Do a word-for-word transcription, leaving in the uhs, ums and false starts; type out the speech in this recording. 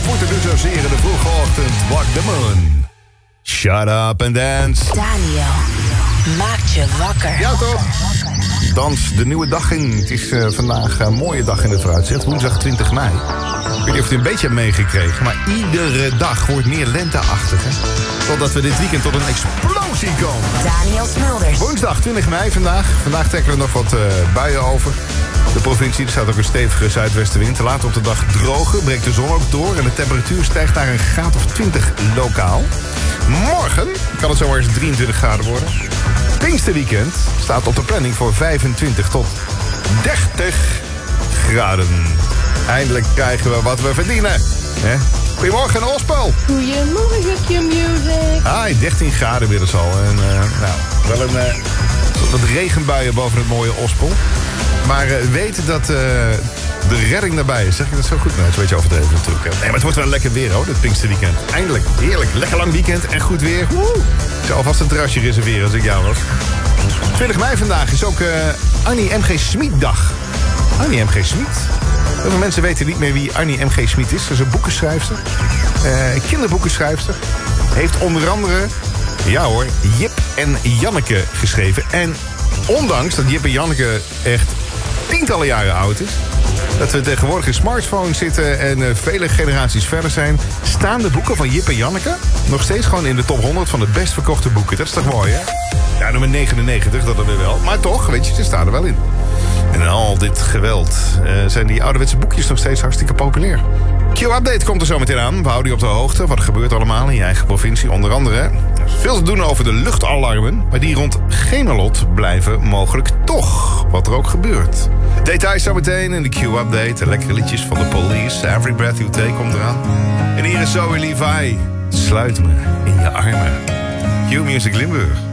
voeten dus zozeer in de vroege ochtend. Walk the moon. Shut up and dance. Daniel maakt je wakker. Ja toch? Dans de nieuwe dag in. Het is uh, vandaag een mooie dag in het vooruitzicht. Woensdag twintig mei. Ik weet niet of je het een beetje hebt meegekregen. Maar iedere dag wordt meer lenteachtig. Hè? Totdat we dit weekend tot een explosie komen. Daniel Smulders. Woensdag twintig mei vandaag. Vandaag trekken er nog wat uh, buien over de provincie. Er staat ook een stevige zuidwestenwind. Later op de dag droger. Breekt de zon ook door. En de temperatuur stijgt naar een graad of twintig lokaal. Morgen kan het zomaar eens drieëntwintig graden worden. Pinksterweekend staat op de planning voor vijfentwintig tot dertig graden. Eindelijk krijgen we wat we verdienen. Hè? Goedemorgen, Ospel. Goedemorgen, Q-Music. Hi, dertien graden inmiddels al. En, uh, nou, wel een uh, wat regenbuien boven het mooie Ospel. Maar uh, weten dat uh, de redding nabij is. Zeg ik dat zo goed? Nee, het is een beetje overdreven natuurlijk. Nee, maar het wordt wel lekker weer hoor, dit Pinksterweekend. Eindelijk, heerlijk. Lekker lang weekend en goed weer. Woe! Ik zou alvast een terrasje reserveren als ik jou was. twintig mei vandaag is ook uh, Annie M G. Schmid dag. Annie M G. Schmid? Heel veel mensen weten niet meer wie Annie M G. Schmid is. Dat is een boekenschrijfster. Uh, kinderboekenschrijfster. Heeft onder andere, ja hoor, Jip en Janneke geschreven. En ondanks dat Jip en Janneke echt tientallen jaren oud is, dat we tegenwoordig in smartphones zitten en uh, vele generaties verder zijn, staan de boeken van Jip en Janneke nog steeds gewoon in de top honderd van de best verkochte boeken. Dat is toch mooi, hè? Ja, nummer negenennegentig, dat dan weer wel. Maar toch, weet je, ze staan er wel in. En al dit geweld uh, zijn die ouderwetse boekjes nog steeds hartstikke populair. Q-update komt er zo meteen aan. We houden je op de hoogte. Wat er gebeurt allemaal in je eigen provincie. Onder andere, er is veel te doen over de luchtalarmen. Maar die rond Gemelot blijven mogelijk toch. Wat er ook gebeurt. Details zo meteen in de Q-update. De lekkere liedjes van de Police. Every Breath You Take komt eraan. En hier is Zoe Levi. Sluit me in je armen. Q-Music Limburg.